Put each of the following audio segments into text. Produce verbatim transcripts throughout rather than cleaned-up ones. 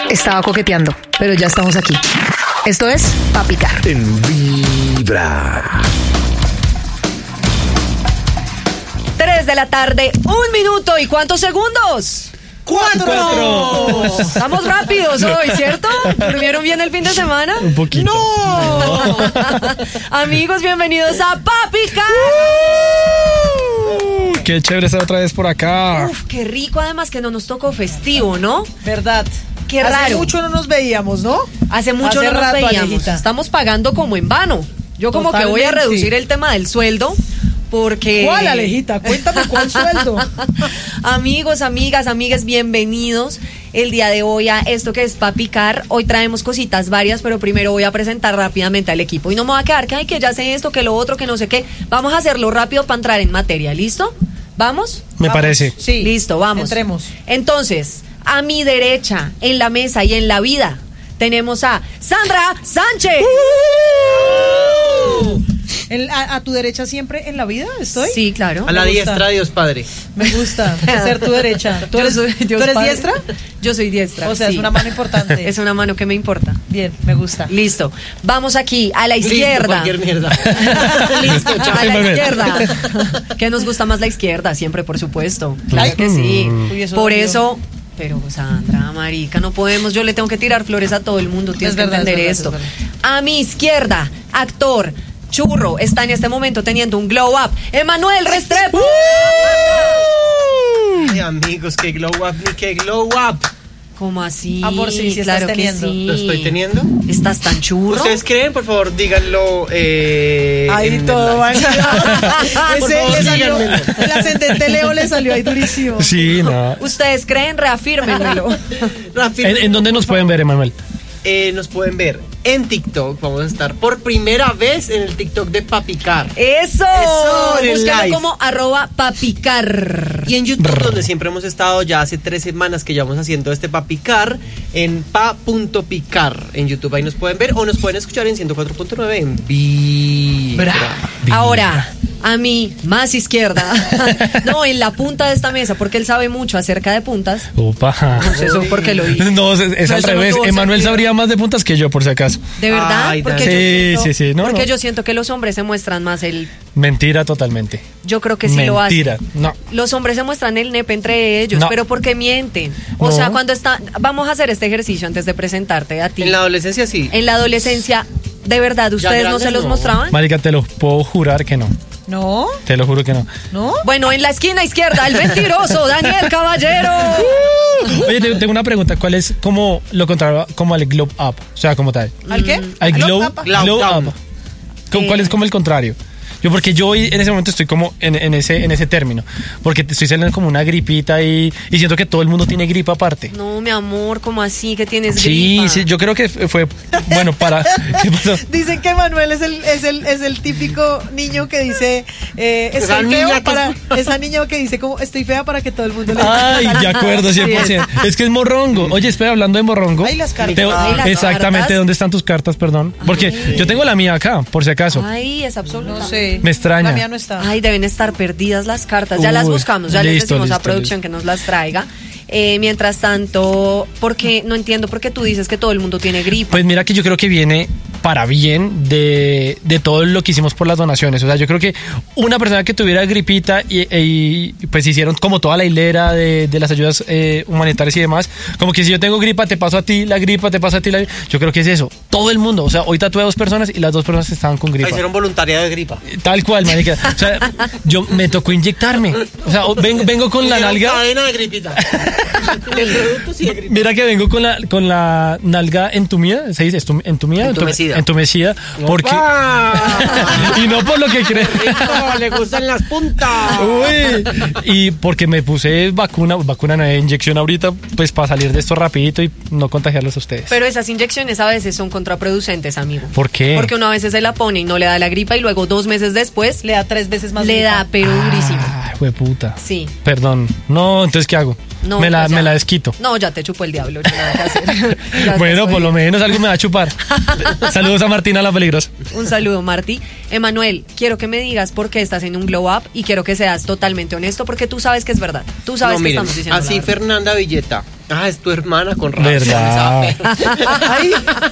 Estaba coqueteando, pero ya estamos aquí. Esto es Pa' Picar. En Vibra. Tres de la tarde, un minuto y ¿cuántos segundos? ¡Cuatro! Estamos rápidos hoy, ¿cierto? ¿Durmieron bien el fin de semana? Un poquito. ¡No! Amigos, bienvenidos a Pa' Picar. Uh, ¡Qué chévere estar otra vez por acá! Uf, qué rico, además que no nos tocó festivo, ¿no? ¿Verdad? Qué Hace raro. mucho no nos veíamos, ¿no? Hace mucho Hace no nos rato, veíamos. Alejita. Estamos pagando como en vano. Yo como que voy a Totalmente. reducir el tema del sueldo porque... ¿Cuál, Alejita? Cuéntame cuál sueldo. Amigos, amigas, amigas, bienvenidos el día de hoy a esto que es Pa' Picar. Hoy traemos cositas varias, pero primero voy a presentar rápidamente al equipo. Y no me voy a quedar que, ay, que ya sé esto, que lo otro, que no sé qué. Vamos a hacerlo rápido para entrar en materia, ¿listo? ¿Vamos? Me Vamos. parece. Sí. Listo, vamos. Entremos. Entonces, a mi derecha, en la mesa y en la vida, tenemos a Sandra Sánchez. En- a, a tu derecha siempre en la vida estoy. Sí, claro. A la Me gusta. diestra, Dios Padre. Me gusta ser tu derecha. ¿Tú Yo eres, soy- ¿tú Dios eres Padre. diestra? Yo soy diestra. O sea, sí. es una mano importante. Es una mano que me importa. Bien, me gusta. Listo. Vamos aquí, a la izquierda. Listo, cualquier mierda. Listo, chao. A la Manuel. izquierda. Que nos gusta más la izquierda, siempre, por supuesto. Claro Ay, que sí. Uy, eso Por dolió. eso. Pero Sandra, marica, no podemos. Yo le tengo que tirar flores a todo el mundo. Tienes Es que verdad, entender es verdad, esto. es verdad. A mi izquierda, actor, churro, está en este momento teniendo un glow up. Emanuel Restrepo. Ay, amigos, qué glow up, ni qué glow up. ¿Cómo así? Amor, sí, sí claro estás que teniendo. sí. ¿Lo estoy teniendo? ¿Estás tan churro? ¿Ustedes creen? Por favor, díganlo. Eh, Ahí en todo el va. live. Por Ese favor, le salió, díganmelo. el ascendente Leo le salió ahí durísimo. Sí, no. ¿Ustedes creen? Reafírmenmelo. Rápido. ¿En, en dónde nos pueden ver, Emanuel? Eh, nos pueden ver en TikTok. Vamos a estar por primera vez en el TikTok de Pa' Picar. ¡Eso! Eso, en el Búscalo live. como arroba papicar. Y en YouTube, donde siempre hemos estado ya hace tres semanas que llevamos haciendo este Pa' Picar, en pa.picar en YouTube. Ahí nos pueden ver o nos pueden escuchar en ciento cuatro punto nueve en Vibra. Ahora, a mi más izquierda. No, en la punta de esta mesa, porque él sabe mucho acerca de puntas. Opa. No sé eso por qué lo dije. No, es, es No, al eso no revés. tuvo Emanuel sentido. sabría más de puntas que yo, por si acaso. ¿De verdad? Ay, porque Dani. yo Sí, siento, sí, sí. No, porque no. yo siento que los hombres se muestran más el... Mentira totalmente. Yo creo que sí lo hacen. Mentira. No. Los hombres se muestran el nepe entre ellos, No. pero porque mienten. O No. sea, cuando está... Vamos a hacer este ejercicio antes de presentarte a ti. En la adolescencia sí. En la adolescencia, ¿de verdad ustedes no grandes, se los no. mostraban? Marica, te lo puedo jurar que no. ¿No? Te lo juro que no. ¿No? Bueno, en la esquina izquierda, el mentiroso, Daniel Caballero. Oye, te- tengo una pregunta. ¿Cuál es como lo contrario como al glow up? O sea, como tal. ¿Al qué? Al glow, tapa? glow Glow down. up. ¿Cu- ¿Cuál Eh. es como el contrario? Yo porque yo hoy en ese momento estoy como en, en ese en ese término, porque te estoy saliendo como una gripita y, y siento que todo el mundo tiene gripa aparte. No, mi amor, ¿cómo así que tienes Sí, gripa? sí, yo creo que fue bueno para ¿qué pasó? Dicen que Manuel es el, es el, es el típico niño que dice eh, Esa estoy niña feo que- para esa niña que dice como estoy fea para que todo el mundo le Ay, de acuerdo, cien por ciento. Es que es morrongo. Oye, espera, hablando de morrongo. Ay, las cartas. te- Ay, las exactamente, cartas. ¿dónde están tus cartas, perdón? Porque yo tengo la mía acá, por si acaso. Ay, es absoluta. No sé. Me extraña. La mía no está. Ay, deben estar perdidas las cartas. Ya las Uy, buscamos, ya les listo, decimos a listo, producción que nos las traiga. Eh, mientras tanto, porque no entiendo por qué tú dices que todo el mundo tiene gripa. Pues mira que yo creo que viene para bien de, de todo lo que hicimos por las donaciones. O sea, yo creo que una persona que tuviera gripita y, y, pues hicieron como toda la hilera de, de las ayudas eh, humanitarias y demás, como que si yo tengo gripa, te paso a ti la gripa, te paso a ti la gripa. Yo creo que es eso. Todo el mundo. O sea, hoy tatué a dos personas y las dos personas estaban con gripa. Hicieron voluntariado de gripa. Tal cual, marica. O sea, yo me tocó inyectarme. O sea, vengo, vengo con la Hicieron nalga. cadena de gripita. De productos y de gripa. Mira que vengo con la, con la nalga entumida, ¿se dice? Estum- ¿Entumida? Entumecida. Entumecida. Porque... ¡Opa! y no por lo que crees. Rico, le gustan las puntas. Uy. Y porque me puse vacuna, vacuna no, inyección ahorita, pues para salir de esto rapidito y no contagiarlos a ustedes. Pero esas inyecciones a veces son contraproducentes, amigo. ¿Por qué? Porque uno a veces se la pone y no le da la gripa y luego dos meses después Le da tres veces más le gripa. da, pero durísimo. Ay, hueputa. Sí. Perdón. No, entonces ¿qué hago? No, me, la, pues ya. me la desquito. No, ya te chupó el diablo, ya nada que hacer. Ya Bueno, estoy- por lo menos algo me va a chupar. Saludos a Martina la peligrosa. Un saludo, Marti. Emanuel, quiero que me digas por qué estás en un glow up y quiero que seas totalmente honesto porque tú sabes que es verdad. Tú sabes No, que miren, estamos diciendo la así verdad. Fernanda Villeta. Ah, es tu hermana con razón. Verdad. ¿Sabe?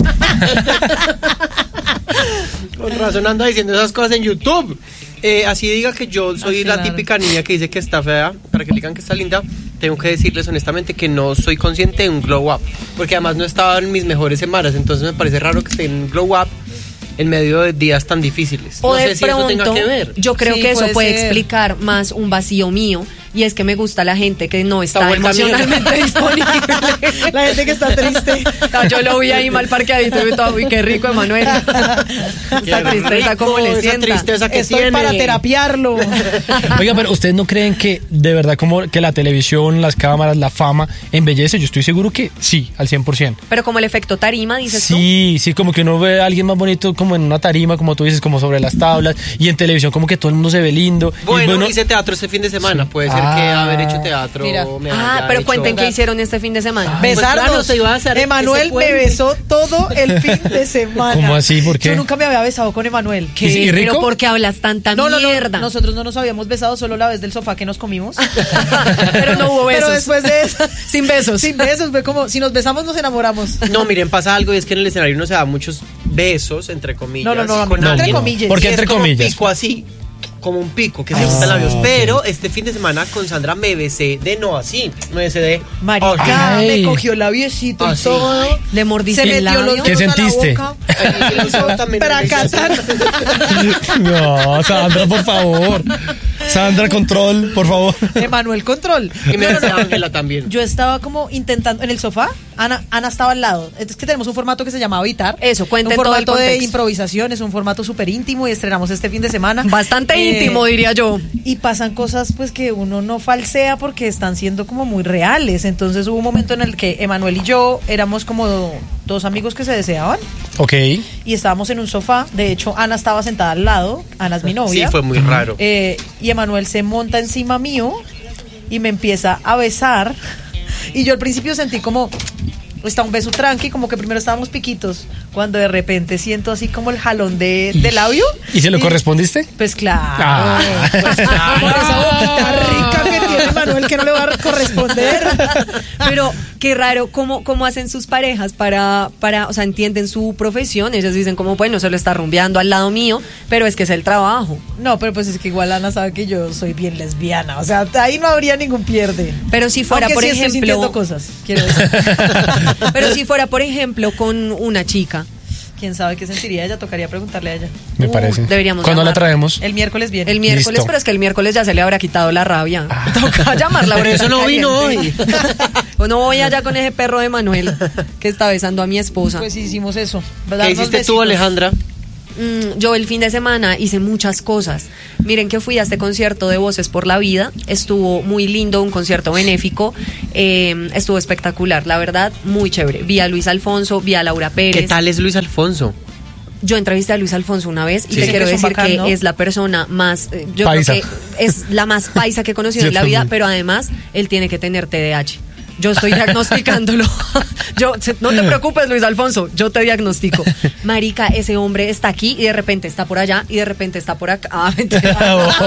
Con razón anda diciendo esas cosas en YouTube. Eh, así diga que yo soy Así, la claro. típica niña que dice que está fea, para que le digan que está linda, tengo que decirles honestamente que no soy consciente de un glow up, porque además no estaba en mis mejores semanas, entonces me parece raro que esté en un glow up en medio de días tan difíciles. O no de sé si eso tenga pronto, que ver. yo creo Sí, que eso puede puede ser. explicar más un vacío mío y es que me gusta la gente que no está, Está vuelta emocionalmente disponible. La gente que está triste. Ah, yo lo vi ahí mal parqueadito y todo, uy, qué rico, Emanuel. Esa tristeza, ¿cómo le esa sienta? tristeza que Estoy tiene. para terapiarlo. Oiga, pero ¿ustedes no creen que de verdad como que la televisión, las cámaras, la fama embellece? Yo estoy seguro que sí, al cien por ciento. Pero como el efecto tarima, dices tú. Sí, sí, como que uno ve a alguien más bonito como en una tarima, como tú dices, como sobre las tablas, y en televisión como que todo el mundo se ve lindo. y Bueno, hice teatro este fin de semana, puede ser que Ah. haber hecho teatro Mira. me Ah, haya pero hecho- cuenten qué hicieron este fin de semana. Pues claro, Besarnos. se iba a hacer Emanuel ese me puente. besó todo el fin de semana. ¿Cómo así? ¿Por qué? Yo nunca me había besado con Emanuel. ¿Y- y rico? Pero ¿por qué hablas tanta No, no, no. mierda? Nosotros no nos habíamos besado solo la vez del sofá que nos comimos. Pero no hubo besos. Pero después de eso, Sin besos. sin besos, fue como si nos besamos nos enamoramos. No, miren, pasa algo y es que en el escenario uno se da muchos besos, entre comillas. No, no, no, con no, alguien. entre comillas. ¿Por qué Sí, entre es como comillas? un pico así, como un pico que se Ah, juntan labios. ok. Pero este fin de semana con Sandra me besé de no así, me besé de... Marica, Ay. me cogió el labiecito Ah, y sí. todo. Le mordiste Se el metió los labio. ¿Qué dedos a la sentiste? boca. Ay, yo también me besé así. Pracatan. No, Sandra, por favor. Sandra, control, por favor. Emanuel Control. Y me No, no, besé a no. Ángela también. Yo estaba como intentando en el sofá. Ana, Ana estaba al lado. Es que tenemos un formato que se llama Habitar. Eso, cuenten Un todo el formato de contexto. improvisación, es un formato súper íntimo y estrenamos este fin de semana. Bastante Eh, íntimo, diría yo. Y pasan cosas pues que uno no falsea porque están siendo como muy reales. Entonces hubo un momento en el que Emanuel y yo éramos como dos amigos que se deseaban Ok. y estábamos en un sofá. De hecho, Ana estaba sentada al lado. Ana es mi novia. Sí, fue muy raro. Eh, y Emanuel se monta encima mío y me empieza a besar. Y yo al principio sentí como, está un beso tranqui, como que primero estábamos piquitos, cuando de repente siento así como el jalón de, de labio. ¿Y se lo correspondiste? Pues claro. Ah. Pues claro. Por esa boquita rica que tiene Manuel que no le va a corresponder. Pero qué raro, ¿cómo, cómo hacen sus parejas para, para, o sea, entienden su profesión? Ellos dicen como, bueno, se lo está rumbeando al lado mío, pero es que es el trabajo. No, pero pues es que igual Ana sabe que yo soy bien lesbiana. O sea, ahí no habría ningún pierde. Pero si fuera, Aunque por sí estoy sintiendo ejemplo, cosas, quiero decir. pero si fuera, por ejemplo, con una chica, ¿Quién sabe qué sentiría ella? Tocaría preguntarle a ella. Me Uh, parece. deberíamos ¿Cuándo la llamarla. traemos? El miércoles viene. el miércoles, Listo. pero es que el miércoles ya se le habrá quitado la rabia. Toca llamarla. Pero porque eso está no vino hoy. caliente. O no voy allá con ese perro de Manuel que está besando a mi esposa. Pues hicimos eso. ¿Qué Darnos hiciste besitos. tú, Alejandra? Mm, yo el fin de semana hice muchas cosas. Miren que fui a este concierto de Voces por la Vida. Estuvo muy lindo, un concierto benéfico. Eh, estuvo espectacular, la verdad, muy chévere. Vi a Luis Alfonso, vi a Laura Pérez. ¿Qué tal es Luis Alfonso? Yo entrevisté a Luis Alfonso una vez y Sí. te quiero Que es un decir bacán, que ¿no? es la persona más, eh, yo Paisa. creo que es la más paisa que he conocido Yo en la vida, también. pero además él tiene que tener T D A H. Yo estoy diagnosticándolo. Yo, se- no te preocupes, Luis Alfonso, yo te diagnostico. Marica, ese hombre está aquí y de repente está por allá y de repente está por acá. Ah, mentira.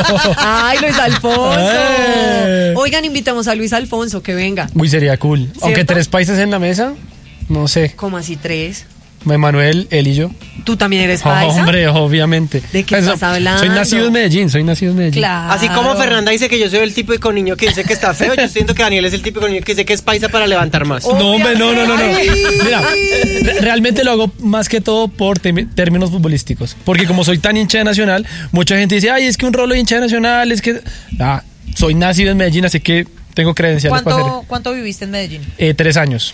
Ay, Luis Alfonso. Eh. Oigan, invitemos a Luis Alfonso que venga. Uy, sería cool. Aunque ¿Cierto? tres paisas en la mesa, no sé. ¿Cómo así tres? Emanuel, él y yo. ¿Tú también eres paisa? Hombre, obviamente. ¿De qué Pues, estás hablando? Soy nacido en Medellín, soy nacido en Medellín. Claro. Así como Fernanda dice que yo soy el típico niño que dice que está feo, yo siento que Daniel es el típico niño que dice que es paisa para levantar más. No, hombre, no, no, no, no. Ay. Mira, re- realmente lo hago más que todo por tem- términos futbolísticos. Porque como soy tan hincha de Nacional, mucha gente dice, ay, es que un rolo de hincha de Nacional, es que... Ah, soy nacido en Medellín, así que tengo credenciales para ¿Cuánto, hacer... ¿Cuánto viviste en Medellín? Eh, tres años.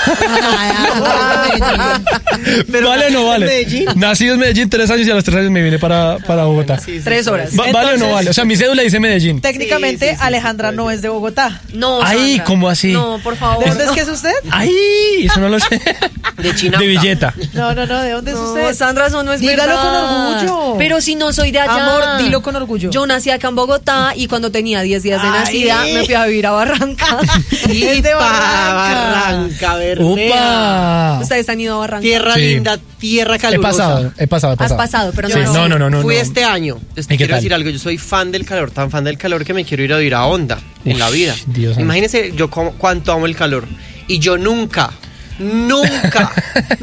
Pero ¿Vale o no ¿nacido en vale? Medellín? Nacido en Medellín tres años y a los tres años me vine para, para Bogotá. Sí, sí, Tres sí. horas. Va- ¿Vale o no Entonces- vale? O sea, mi cédula dice Medellín. Técnicamente, Sí, sí, sí, Alejandra sí, no puede es de Bogotá. No, Ay, Sandra. ¿cómo así? No, por favor. ¿De dónde es que es usted? ¡Ay! Eso no lo sé. De China. De Villeta. No, no, no, ¿de dónde es No, usted? Sandra, eso no es Dígalo verdad. con orgullo. Pero si no soy de allá. Amor, dilo con orgullo. Yo nací acá en Bogotá y cuando tenía diez días de Ay. nacida me fui a vivir a a Barranca. Y Es de pa' Barranca. Barranca, Bermeja. ¡Upa! Ustedes han ido a Barranca. Tierra Sí. linda, tierra He calurosa. pasado, he pasado, he Has pasado. pasado, pero Sí, no. no, no, no, no. Fui no. este año. Te ¿Y qué quiero tal? decir algo, yo soy fan del calor, tan fan del calor que me quiero ir a vivir a Honda en Ush, la vida. Dios santo. Imagínense yo como, cuánto amo el calor. Y yo nunca, nunca,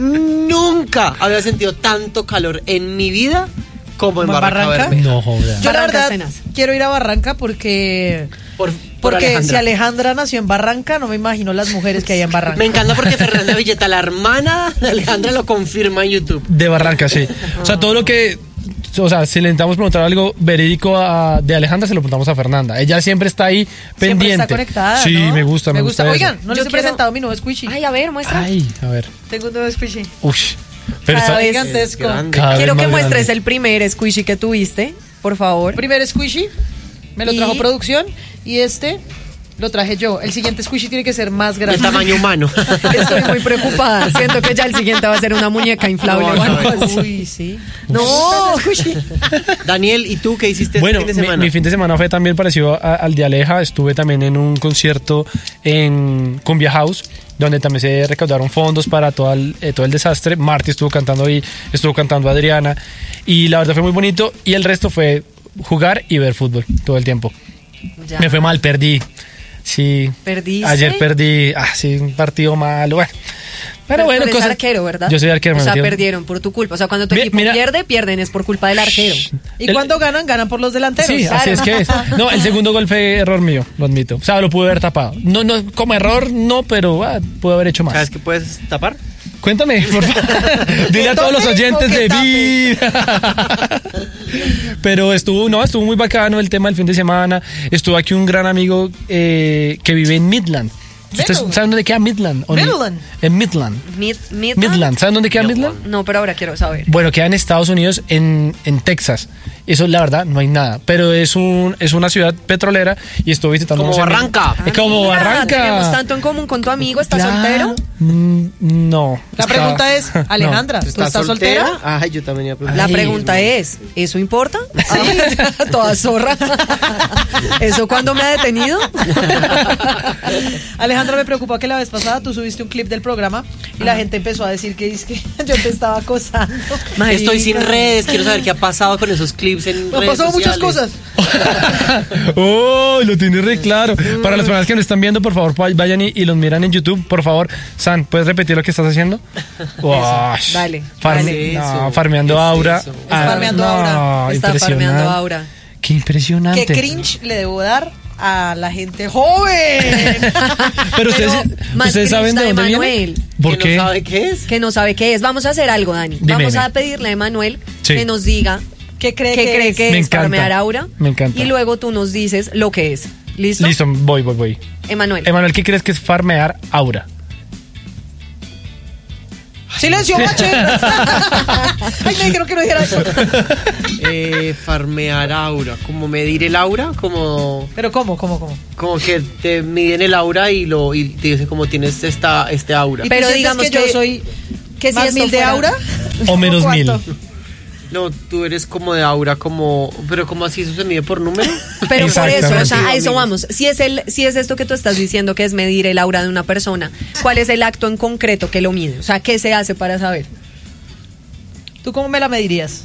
nunca había sentido tanto calor en mi vida como en ¿Como en Barranca, Barranca? Bermeja. No, joda. Yo la Barranca verdad Cenas. quiero ir a Barranca porque Por, por porque Alejandra. si Alejandra nació en Barranca, no me imagino las mujeres que hay en Barranca. Me encanta porque Fernanda Villeta, la hermana de Alejandra, lo confirma en YouTube. De Barranca, sí. O sea, todo lo que... O sea, si le intentamos preguntar algo verídico a- de Alejandra, se lo preguntamos a Fernanda. Ella siempre está ahí Siempre pendiente. está conectada. Sí, ¿no? me gusta, me, gusta. eso. Oigan, no les Yo he quiero- presentado mi nuevo squishy. Ay, a ver, muestra. Ay, a ver. Tengo un nuevo squishy. Uy. Pero Cada está vez- Gigantesco. Es grande. cada Quiero vez que más muestres grande. el primer squishy que tuviste, por favor. Primer squishy, me lo Y- trajo producción. Y este lo traje yo. El siguiente squishy tiene que ser más De grande. tamaño humano. Estoy muy preocupada. Siento que ya el siguiente va a ser una muñeca inflable No, o algo no, así. Uy, sí. No, Daniel, ¿y tú qué hiciste Bueno, este fin de mi, semana? mi fin de semana fue también parecido a- al de Aleja. Estuve también en un concierto en Cumbia House, donde también se recaudaron fondos para todo el, eh, todo el desastre. Marty estuvo cantando ahí, estuvo cantando Adriana. Y la verdad fue muy bonito. Y el resto fue jugar y ver fútbol todo el tiempo. Ya. Me fue mal, perdí. Sí. ¿Perdiste? Ayer perdí. Ah, sí, un partido malo. Bueno. Pero, bueno, tú eres cosas- arquero, ¿verdad? Yo soy arquero. O me sea, metieron- perdieron por tu culpa. O sea, cuando tu Mi- equipo mira- pierde, pierden es por culpa del arquero. Y El- cuando ganan, ganan por los delanteros. Sí, así es que es. No, el segundo gol fue error mío, lo admito. O sea, lo pude haber tapado. No, no, como error, no, pero ah, pude haber hecho más. ¿Sabes qué puedes tapar? Cuéntame, por favor. Dile a todos los tome oyentes o que de tape. vida. Pero estuvo, no, estuvo muy bacano el tema del fin de semana. Estuvo aquí un gran amigo eh, que vive en Midland. ¿Ustedes Midland. saben dónde queda Midland? ¿O ni- Midland. En Midland. Mid, Midland. Midland. ¿Saben dónde queda Midland? No, pero ahora quiero saber. Bueno, queda en Estados Unidos, en, en Texas. Eso, la verdad, no hay nada. Pero es un es una ciudad petrolera y estuve visitando... Como unos amigos. Barranca. Es como Mira, Barranca. Tenemos tanto en común con tu amigo. ¿Estás Claro. soltero? Mm, no. La Está- pregunta es, no. Alejandra, ¿tú estás soltera? Ay, yo también iba a preguntar. La Ay, pregunta es, ¿eso importa? Sí. Toda zorra. ¿Eso cuándo me ha detenido? Alejandra, me preocupó que la vez pasada tú subiste un clip del programa y la gente empezó a decir que, es que yo te estaba acosando. Estoy sin Marica. redes, quiero saber qué ha pasado con esos clips en Me han redes pasado muchas sociales. cosas. Oh, lo tiene re claro. Para las personas que nos están viendo, por favor, va- vayan y, y los miran en YouTube. Por favor, San, ¿puedes repetir lo que estás haciendo? Uash. dale, Farme- dale. no, Eso, farmeando ¿qué es Aura. eso? Ah, Está farmeando no, Aura. Está impresionante. farmeando Aura. Qué impresionante. ¿Qué cringe le debo dar a la gente joven? Pero ustedes, más ustedes saben de cringe dónde la de viene. Manuel. ¿Por ¿Que qué? no sabe qué es? Que no sabe qué es. Vamos a hacer algo, Dani. Dime, Vamos dime. a pedirle a Emanuel Sí. que nos diga ¿Qué cree qué que cree es? que Me es encanta. farmear Aura. Me encanta. Y luego tú nos dices lo que es. ¿Listo? Listo, voy, voy, voy. Emanuel. Emanuel, ¿qué crees que es farmear Aura? ¡Silencio, mache! Ay, me dijeron que no dijera eso. Eh, farmear aura, como medir el aura, como, ¿Pero cómo, cómo, cómo? como que te miden el aura y lo y te dicen como tienes esta este aura. ¿Y Pero tú sientes digamos que yo que- soy que si más esto mil de fuera- aura? O menos mil. ¿Cuánto? No, tú eres como de aura, como, pero como así eso se mide por número. Pero por eso, o Exactamente. sea, a eso Amigos. vamos. Si es el, si es esto que tú estás diciendo que es medir el aura de una persona, ¿cuál es el acto en concreto que lo mide? O sea, ¿qué se hace para saber? ¿Tú cómo me la medirías?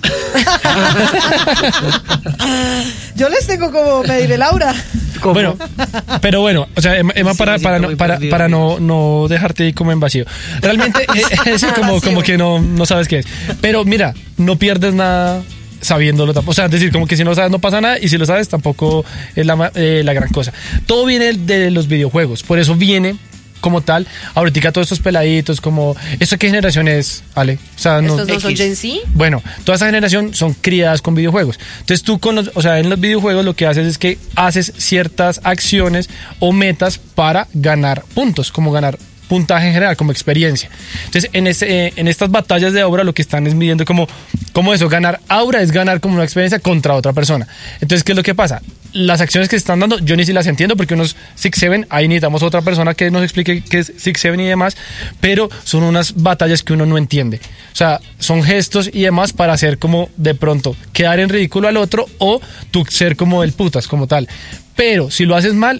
Yo les tengo como medir el aura. ¿Cómo? Bueno, pero bueno, o sea, Emma, Emma, Sí, para, me para, siento no, muy para, perdido, para no, amigos. no dejarte ahí como en vacío. Realmente eh, es como, como que no, no sabes qué es. Pero mira, no pierdes nada sabiéndolo tampoco. O sea, es decir, como que si no lo sabes no pasa nada y si lo sabes tampoco es la, ma- eh, la gran cosa. Todo viene de los videojuegos, por eso viene como tal, ahorita todos estos peladitos, como, ¿esto qué generación es, Ale? O sea, no, ¿Estos no son X. Gen Z? bueno, toda esa generación son criadas con videojuegos. Entonces tú con los, o sea, en los videojuegos lo que haces es que haces ciertas acciones o metas para ganar puntos, como ganar puntaje en general, como experiencia. Entonces, en, ese, eh, en estas batallas de aura lo que están es midiendo como, como eso, ganar aura es ganar como una experiencia contra otra persona. Entonces, ¿qué es lo que pasa? Las acciones que se están dando, yo ni si las entiendo porque unos six seven, ahí necesitamos otra persona que nos explique qué es six seven y demás, pero son unas batallas que uno no entiende. O sea, son gestos y demás para hacer como de pronto quedar en ridículo al otro o tú ser como el putas como tal. Pero si lo haces mal,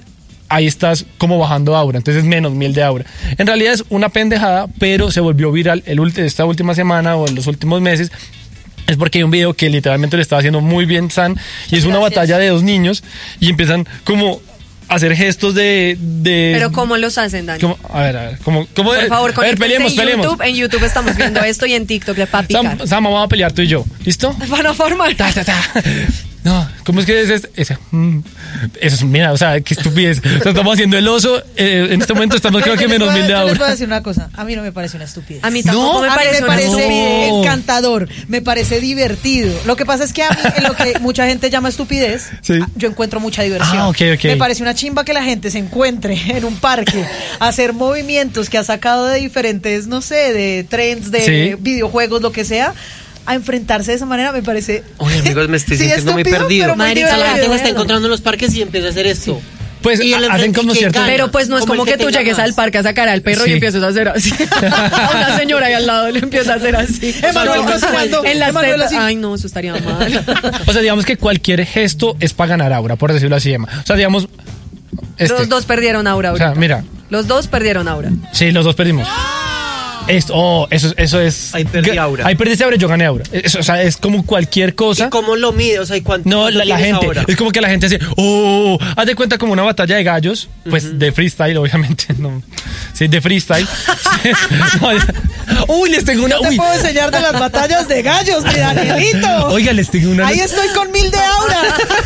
ahí estás como bajando aura, entonces menos mil de aura. En realidad es una pendejada, pero se volvió viral el ulti- esta última semana o en los últimos meses. Es porque hay un video que literalmente le estaba haciendo muy bien San, y es una batalla de dos niños y empiezan como a hacer gestos de... de Pero ¿cómo los hacen, Dani? como, a ver, a ver, como, como Por favor, a ver, peleemos, en peleemos. YouTube, en YouTube estamos viendo esto y en TikTok de Papi Car. Sam, Sam, vamos a pelear tú y yo, ¿listo? Van a formar. Ta, ta, ta. No, ¿cómo es que es ese? ese? Mm, eso es, mira, o sea, qué estupidez. O sea, estamos haciendo el oso, eh, en este momento estamos creo que menos mil de Yo les voy a aura. decir una cosa, a mí no me parece una estupidez. A mí tampoco No, me A mí parece me una parece estupidez. No. encantador, me parece divertido. Lo que pasa es que a mí, en lo que mucha gente llama estupidez, Sí. yo encuentro mucha diversión. Ah, ok, ok. Me parece una chimba que la gente se encuentre en un parque a hacer movimientos que ha sacado de diferentes, no sé, de trends, de Sí. videojuegos, lo que sea, a enfrentarse de esa manera me parece... Oye, amigos, me estoy Sí, sintiendo muy estúpido, perdido. pero muy Marica, La gente divertido. me está encontrando en los parques y empieza a hacer esto. Pues Y el hacen enfrente como que cierto... gana. Pero pues no es Como como el que que tú tenga llegues más. al parque a sacar al perro Sí. y empieces a hacer así. A una señora ahí al lado le empieza a hacer así. Emanuel O sea, cocinando. en las Emanuel tetas. así. Ay, no, eso estaría mal. O sea, digamos que cualquier gesto es para ganar aura, por decirlo así, Emma. O sea, digamos... Este. Los dos perdieron aura O sea, ahorita. mira. Los dos perdieron aura. Sí, los dos perdimos. Esto, oh, eso, eso es... Ahí perdí aura. Ahí perdiste aura, yo gané aura. Eso, o sea, es como cualquier cosa. ¿Y cómo lo mide? O sea, ¿y cuánto No, cuánto la, la tienes gente, ahora? es como que la gente hace, oh, haz de cuenta como una batalla de gallos, pues de freestyle, obviamente, no, sí, de freestyle. No, uy, les tengo una, Te uy, puedo enseñar de las batallas de gallos, mi Danielito. oiga, les tengo una, Ahí estoy con mil de aura.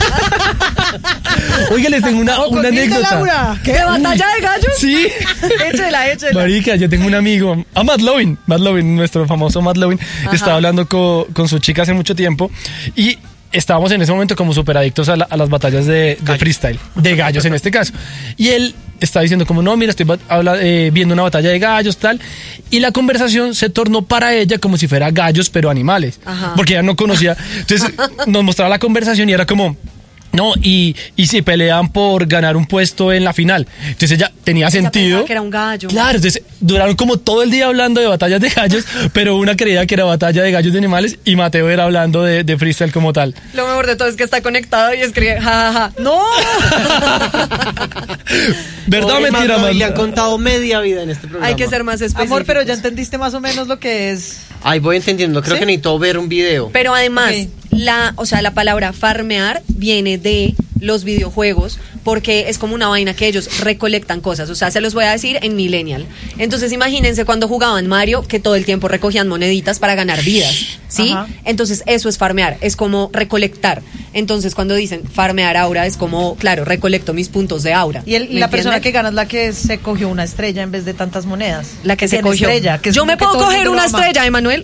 oiga, les tengo una, O con una mil de anécdota. Laura. ¿Qué? ¿De batalla de gallos? Sí. Échela, échela. Marica, yo tengo un amigo, a Matt Lovin, Matt Lovin, nuestro famoso Matt Lovin, estaba hablando co- con su chica hace mucho tiempo y estábamos en ese momento como súper adictos a, la- a las batallas de, de freestyle, de gallos en este caso. Y él estaba diciendo como, no, mira, estoy bat- habla- eh, viendo una batalla de gallos, tal. Y la conversación se tornó para ella como si fuera gallos, pero animales. Ajá. Porque ella no conocía. Entonces nos mostraba la conversación y era como... No, y, y si peleaban por ganar un puesto en la final. Entonces ella tenía Ella sentido. pensaba que era un gallo. Claro, entonces duraron como todo el día hablando de batallas de gallos, pero una creía que era batalla de gallos de animales y Mateo era hablando de, de freestyle como tal. Lo mejor de todo es que está conectado y escribe, jajaja. ¡No! ¿Verdad o Oye, mentira, Manuel, man? le han contado media vida en este programa. Hay que ser más específicos. Amor, pero ya entendiste más o menos lo que es. Ay, voy entendiendo. Creo ¿Sí? que necesito ver un video. Pero además, Ok. la, o sea, la palabra farmear viene de los videojuegos porque es como una vaina que ellos recolectan cosas. O sea, se los voy a decir en Millennial. Entonces, imagínense cuando jugaban Mario que todo el tiempo recogían moneditas para ganar vidas, ¿sí? Ajá. Entonces, eso es farmear, es como recolectar. Entonces, cuando dicen farmear aura, es como, claro, recolecto mis puntos de aura. Y, el- y ¿Me la persona entienden? que gana es la que se cogió una estrella en vez de tantas monedas. La que se Tiene cogió. estrella, que es Yo como me que puedo todo el coger mundo una lo ama. estrella, Emanuel.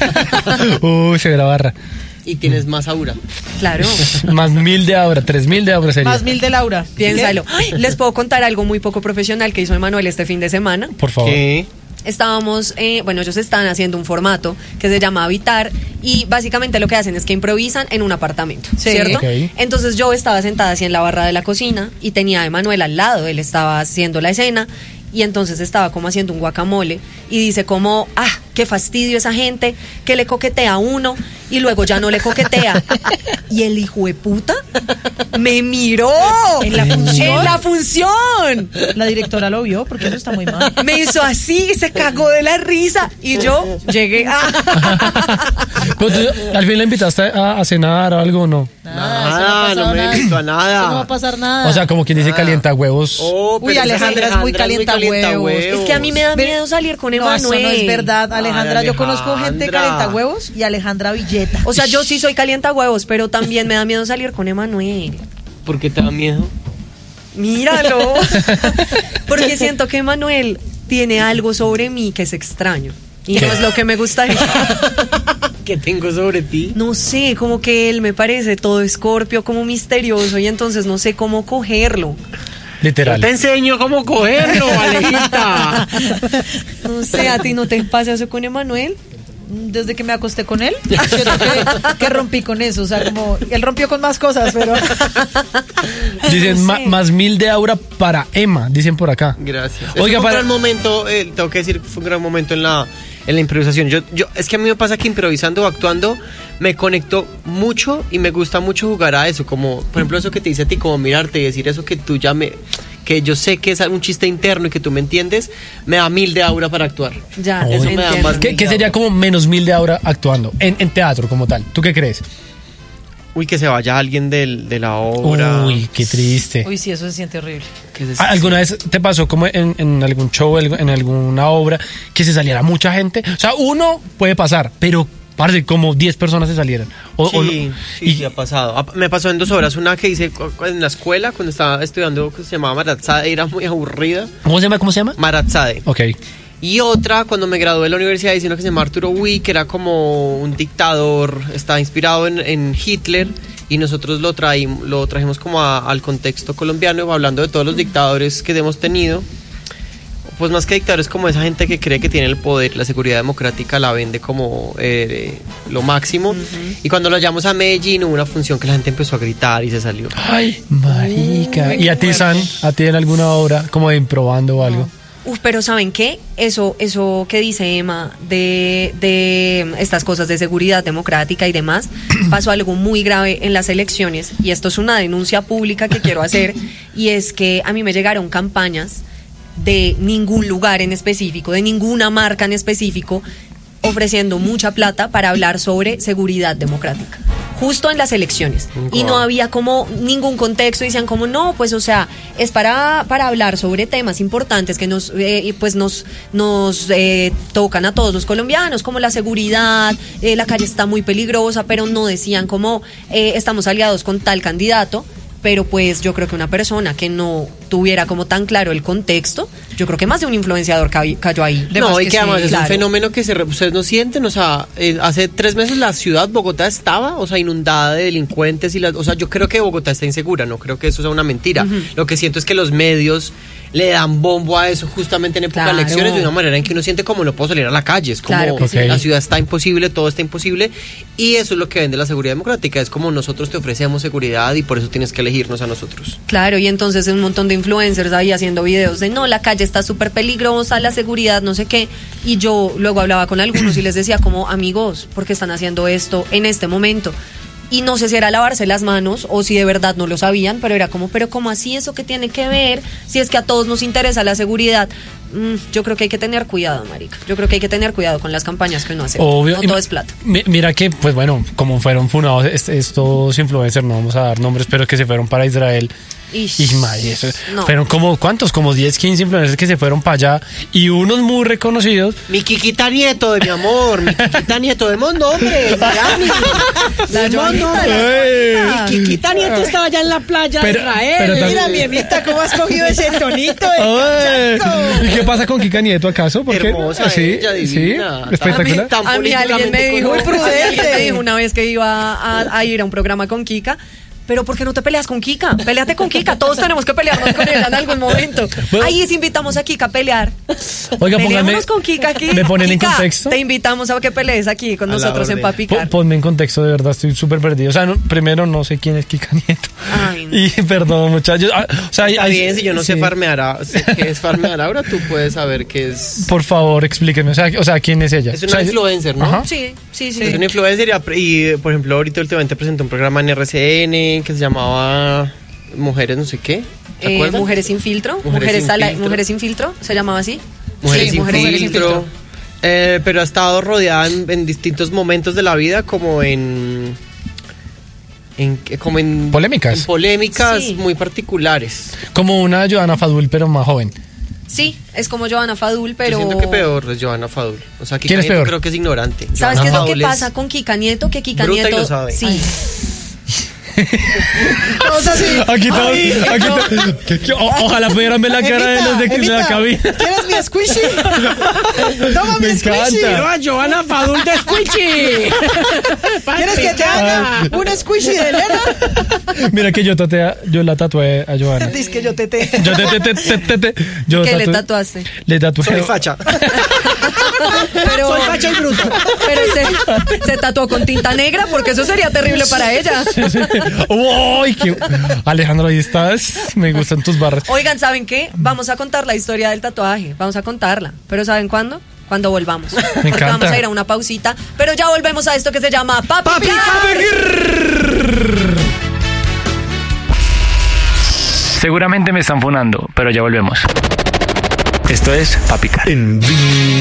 Uy, se ve la barra. Y tienes más aura. Claro. Más mil de aura, tres mil de aura sería. Más mil de Laura. Piénsalo. ¿Qué? Ay, les puedo contar algo muy poco profesional que hizo Emanuel este fin de semana. Por favor. ¿Qué? Estábamos, eh, bueno, ellos están haciendo un formato que se llama Habitar y básicamente lo que hacen es que improvisan en un apartamento, Sí. ¿cierto? Ok. Entonces yo estaba sentada así en la barra de la cocina y tenía a Emanuel al lado, él estaba haciendo la escena y entonces estaba como haciendo un guacamole y dice como, ah, qué fastidio esa gente que le coquetea a uno y luego ya no le coquetea. Y el hijo de puta me miró ¿En la función? En la función. La directora lo vio porque eso está muy mal. Me hizo así y se cagó de la risa y yo llegué a... Pero tú, ¿al fin la invitaste a, a cenar o algo o no? Nada, no me nada. invitó a nada. Eso no va a pasar nada. O sea, como quien dice Ah. calienta huevos. Oh, Uy, pero esa Alejandra es muy calientahuevos. Es que a mí me da Ve- miedo salir con No, eso Emanuel. no es verdad, Alejandra. Ay, Yo conozco gente Alejandra. calienta huevos y Alejandra Villeta. O sea, yo sí soy calienta huevos, pero también me da miedo salir con Emanuel. ¿Por qué te da miedo? Míralo. Porque siento que Emanuel tiene algo sobre mí que es extraño. Y no es lo que me gustaría. ¿Qué tengo sobre ti? No sé, como que él me parece todo escorpio, como misterioso, y entonces no sé cómo cogerlo. Literal. Te enseño cómo cogerlo, Alejita. No sé, ¿a ti no te pasa eso con Emanuel? Desde que me acosté con él, siento que, que rompí con eso. O sea, como él rompió con más cosas, pero Dicen No ma- sé. más mil de aura para Emma, dicen por acá. Gracias. Oiga, Oiga, fue para- un gran momento, eh, tengo que decir, fue un gran momento en la, en la improvisación. Yo, yo, es que a mí me pasa que improvisando o actuando me conecto mucho y me gusta mucho jugar a eso. Como, por ejemplo, eso que te dice a ti, como mirarte y decir eso que tú ya me... que yo sé que es un chiste interno y que tú me entiendes, me da mil de aura para actuar. Ya, Uy. eso me da entiendo. más- ¿Qué, qué sería como menos mil de ahora actuando en, en teatro como tal? ¿Tú qué crees? Uy, que se vaya alguien del, de la obra. Uy, qué triste. Uy, sí, eso se siente horrible. Que se- ¿A- ¿Alguna vez te pasó como en, en algún show, algo- en alguna obra, que se saliera mucha gente? O sea, uno puede pasar, pero parece como diez personas se salieran. O, Sí, o no. sí, Y- sí, ha pasado. Ah, Me pasó en dos obras. Una que hice cu- cu- en la escuela, cuando estaba estudiando, que se llamaba Maratzade, era muy aburrida. ¿Cómo se llama? ¿Cómo se llama? Maratzade. Ok. Y otra, cuando me gradué de la universidad, hice una que se llama Arturo Wick, que era como un dictador, estaba inspirado en, en Hitler, y nosotros lo, traímos, lo trajimos como a- al contexto colombiano, hablando de todos los dictadores que hemos tenido. Pues más que dictadores, como esa gente que cree que tiene el poder, la seguridad democrática la vende como eh, lo máximo. Y cuando lo llamamos a Medellín, hubo una función que la gente empezó a gritar y se salió. Ay, marica. ¿Y a ti, San? ¿A ti en alguna obra como de improbando o algo? Uf, pero ¿saben qué? Eso, eso que dice Emma de, de estas cosas de seguridad democrática y demás, pasó algo muy grave en las elecciones, y esto es una denuncia pública que quiero hacer, y es que a mí me llegaron campañas de ningún lugar en específico, de ninguna marca en específico, ofreciendo mucha plata para hablar sobre seguridad democrática, justo en las elecciones. Y no había como ningún contexto, decían como no, pues o sea, es para, para hablar sobre temas importantes que nos eh, pues nos, nos eh, tocan a todos los colombianos, como la seguridad, eh, la calle está muy peligrosa, pero no decían como eh, estamos aliados con tal candidato. Pero pues yo creo que una persona que no tuviera como tan claro el contexto, yo creo que más de un influenciador ca- cayó ahí. De No, más y que que además sí, es claro. un fenómeno que se re- ustedes no sienten, o sea, eh, hace tres meses la ciudad, Bogotá, estaba, o sea, inundada de delincuentes y las, o sea, yo creo que Bogotá está insegura, no creo que eso sea una mentira. Lo que siento es que los medios le dan bombo a eso justamente en época Claro. de elecciones de una manera en que uno siente como no puedo salir a la calle, es como Claro que sí. la ciudad está imposible, todo está imposible, y eso es lo que vende la seguridad democrática, es como nosotros te ofrecemos seguridad y por eso tienes que elegirnos a nosotros. Claro, y entonces un montón de influencers ahí haciendo videos de no, la calle está súper peligrosa, la seguridad, no sé qué. Y yo luego hablaba con algunos y les decía como, amigos, ¿por qué están haciendo esto en este momento? Y no sé si era lavarse las manos o si de verdad no lo sabían, pero era como, pero ¿cómo así eso que tiene que ver? Si es que a todos nos interesa la seguridad. Mm, yo creo que hay que tener cuidado, marica. Yo creo que hay que tener cuidado con las campañas que uno hace. Obvio. No Y todo mi- es plata. mi- Mira que, pues bueno, como fueron funados est- estos influencers, no vamos a dar nombres, pero que se fueron para Israel. Ish. Y madre, eso, No. fueron como, ¿cuántos? Como diez, quince influencers que se fueron para allá y unos muy reconocidos. Mi Kikita Nieto de mi amor, mi Kikita Nieto, demos nombre, Miami. La Demos Joanita, nombre. la Mi Kikita Nieto estaba allá en la playa Pero- de Israel. pero también- Mira, mi Emita, ¿cómo has cogido ese tonito de Ay, cachaco? ¿y qué pasa con Kika Nieto acaso? ¿Por qué? Hermosa sí, ella, divina. sí, espectacular. Tan A mí alguien me políticamente dijo, correcta. a mí alguien me prudente. dijo una vez que iba a, a ir a un programa con Kika. Pero ¿por qué no te peleas con Kika? Péleate con Kika. Todos tenemos que pelearnos con ella en algún momento. Bueno. Ahí sí invitamos a Kika a pelear. Oiga, póngame, Peleémonos con Kika aquí. ¿me ponen en Kika, contexto? Te invitamos a que pelees aquí con A la nosotros en orden. Papicar. Po- Ponme en contexto, de verdad, estoy súper perdido. O sea, no- primero no sé quién es Kika Nieto. Ay, no. Y perdón, muchachos. Ah, o sea, Está hay- bien, si yo no sé sí. farmear, a- sé qué es farmear ahora, tú puedes saber qué es. Por favor, explíqueme. O sea, o sea, ¿quién es ella? Es O una sea, influencer, ¿no? Ajá. Sí, sí, sí. Es una influencer y, ap- y, por ejemplo, ahorita últimamente presentó un programa en R C N que se llamaba Mujeres no sé qué. ¿Se Eh, acuerdan? mujeres sin filtro. Mujeres Mujeres, sin a la- filtro. mujeres sin filtro. ¿Se llamaba así? Mujeres, Sí, sin, mujeres filtro. Eh, pero ha estado rodeada en, en distintos momentos de la vida como en... en como en Polémicas. en polémicas Sí. muy particulares. Como una Joana Fadul, pero más joven. Sí, es como Joana Fadul, pero... Yo siento que peor es Joana Fadul. O sea, Kika ¿Quién es Nieto peor? creo que es ignorante. ¿Sabes Joana qué es lo que Fadul pasa con Kika Nieto? Que Kika bruta y Nieto... lo sabe. Sí. Todos así. Aquí todo, aquí todo- que- que- o- ojalá pudieran ver la cara de los de, de la Emita, cabina. ¿quieres mi squishy? Toma Me mi squishy. encanta. a Joana Fadul de Squishy! ¿Quieres que te haga un squishy de Elena? Mira que yo, tatea, yo la tatué a Joana. Dice que yo te te. Yo te, te, te, te, te, te- yo ¿Qué le tatué- tatuaste? Le tatué. Soy facha. Pero, Soy facha y bruta. pero se, se tatuó con tinta negra porque eso sería terrible para ella. Uy, qué- Alejandro, ahí estás. Me gustan tus barras. Oigan, ¿saben qué? Vamos a contar la historia del tatuaje. Vamos a contarla. ¿Pero saben cuándo? Cuando volvamos. Porque encanta. vamos a ir a una pausita. Pero ya volvemos a esto que se llama Papi, Papi Car. Car. Seguramente me están funando, pero ya volvemos. Esto es Pa' Picar. En